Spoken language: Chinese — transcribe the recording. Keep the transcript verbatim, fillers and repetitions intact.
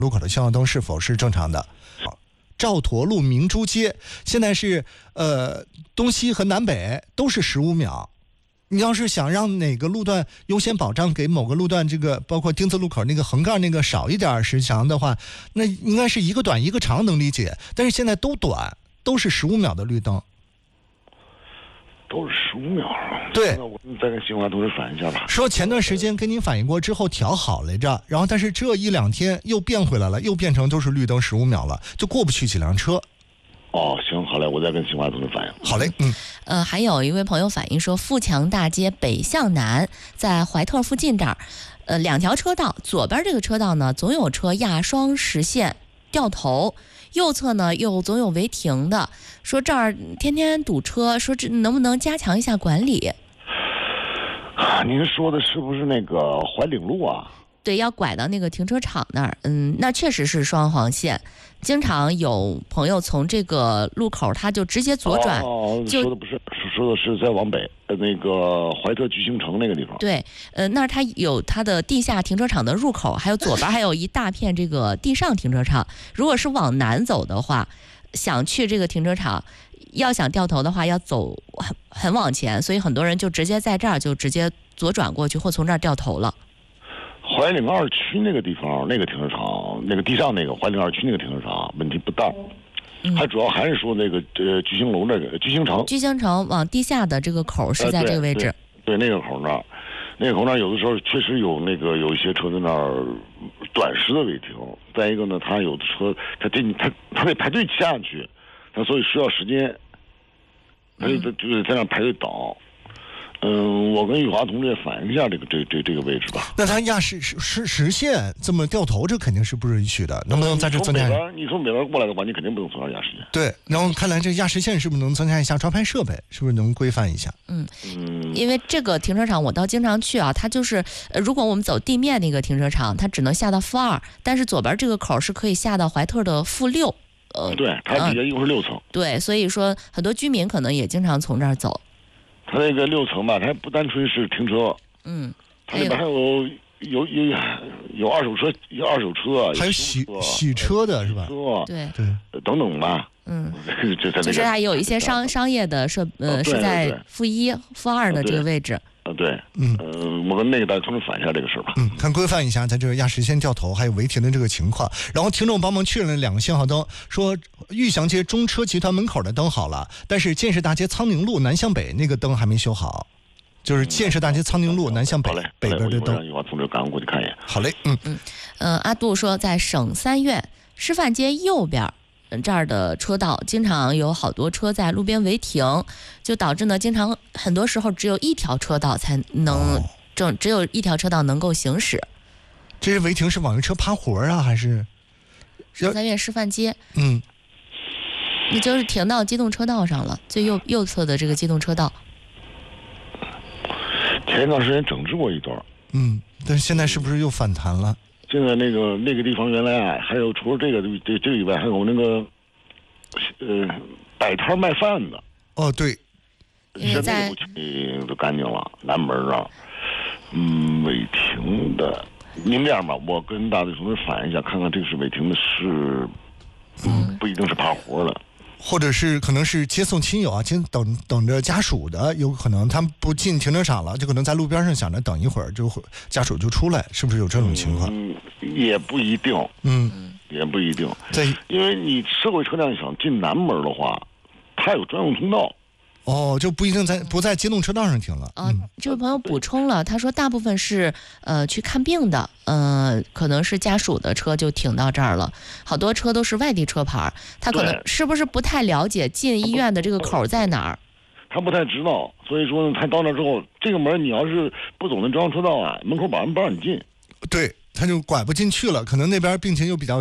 路口的信号灯是否是正常的。赵驼路明珠街现在是呃东西和南北都是十五秒。你要是想让哪个路段优先保障给某个路段，这个包括丁字路口那个横杠那个少一点时长的话，那应该是一个短一个长能理解。但是现在都短，都是十五秒的绿灯， 都是十五秒啊。 对， 那我们再跟新华同志反映一下吧。 说前段时间跟您反映过之后调好来着，然后但是这一两天又变回来了，又变成都是绿灯十五秒了，就过不去几辆车。 哦，行，好嘞，我再跟新华同志反映。 好嘞，嗯。 呃，还有一位朋友反映说，富强大街北向南，在怀特附近这儿，呃，两条车道，左边这个车道呢，总有车压双实线掉头，右侧呢又总有违停的，说这儿天天堵车，说这能不能加强一下管理？ 啊，您说的是不是那个怀岭路啊？ 对，要拐到那个停车场那儿，嗯，那确实是双黄线，经常有朋友从这个路口他就直接左转。 哦， 就说的不是，说的是再往北，呃，那个怀特巨星城那个地方。 对，呃，那儿它有它的地下停车场的入口，还有左边还有一大片这个地上停车场。如果是往南走的话，想去这个停车场，要想掉头的话，要走很很往前，所以很多人就直接在这儿就直接左转过去，或从这儿掉头了。 怀岭二区那个地方，那个停车场，那个地上那个怀岭二区那个停车场问题不大， 嗯、 还主要还是说那个呃巨星楼那个巨星城， 巨星城往地下的这个口是在这个位置。 呃、对, 对, 对，那个口那儿，那个口那儿有的时候确实有那个有一些车在那儿短时的违停。再一个呢，他有的车他这他他得排队下去，他所以需要时间，他就在就是在那排队等。嗯，我跟雨华同志也反映一下这个这这这个位置吧。 那他压实实实线这么掉头，这肯定是不允许的。能不能在这增加？ 你从北边过来的话，你肯定不能从这压实线。 对，然后看来这压实线是不是能增加一下抓拍设备？是不是能规范一下？ 嗯嗯，因为这个停车场我倒经常去啊，它就是、呃、如果我们走地面那个停车场，它只能下到负二，但是左边这个口是可以下到怀特的负六。 呃，对，它底下一共是六层、嗯。 对，所以说很多居民可能也经常从这儿走。 它那个六层吧，它不单纯是停车，嗯，它里边还有有有有二手车，有二手车， 还有洗洗车的是吧？ 车， 对对，等等吧， 嗯， 这就是它有一些商商业的设呃是在负一、负二的这个位置。 啊，对，嗯，呃，我跟那个大家同志反映一下这个事儿吧。 嗯，看规范一下，在这个压实线掉头还有违停的这个情况。然后听众帮忙确认了两个信号灯，说玉祥街中车集团门口的灯好了，但是建设大街苍宁路南向北那个灯还没修好，就是建设大街苍宁路南向北、 嗯、 北边的灯。 让雨华同志赶快过去看一眼。 好嘞，嗯嗯，呃，阿杜说在省三院师范街右边。这儿的车道经常有好多车在路边违停，就导致呢，经常很多时候只有一条车道才能正、哦，只有一条车道能够行驶。 这些违停是网约车趴活啊，还是？ 省三院师范街， 嗯， 你就是停到机动车道上了，最右右侧的这个机动车道。 前一段时间整治过一段， 嗯，但是现在是不是又反弹了？ 现在那个那个地方原来啊，还有除了这个这这个以外，还有那个呃摆摊卖饭的。 哦，对。 现在都干净了，南门啊，嗯，违停的。您这样吧，我跟大队同志反映一下，看看这个是违停的是，嗯，不一定是趴活的。 或者是可能是接送亲友啊，接等等着家属的，有可能他们不进停车场了，就可能在路边上想着等一会儿，就家属就出来，是不是有这种情况？ 嗯，也不一定， 嗯， 也不一定。 在因为你社会车辆想进南门的话，它有专用通道。 哦，就不一定在不在机动车道上停了。 啊、呃，这位朋友补充了，他说大部分是呃去看病的，呃，可能是家属的车就停到这儿了，好多车都是外地车牌，他可能是不是不太了解进医院的这个口在哪儿？ 他不太知道，所以说呢，他到那之后，这个门你要是不走那专用车道啊，门口保安不让你进。 对，他就拐不进去了，可能那边病情又比较